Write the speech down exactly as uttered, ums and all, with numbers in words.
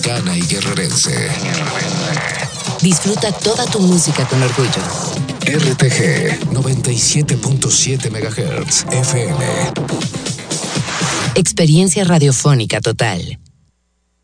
Cana y guerrerense. Disfruta toda tu música con orgullo. R T G noventa y siete punto siete megahertz F M. Experiencia radiofónica total.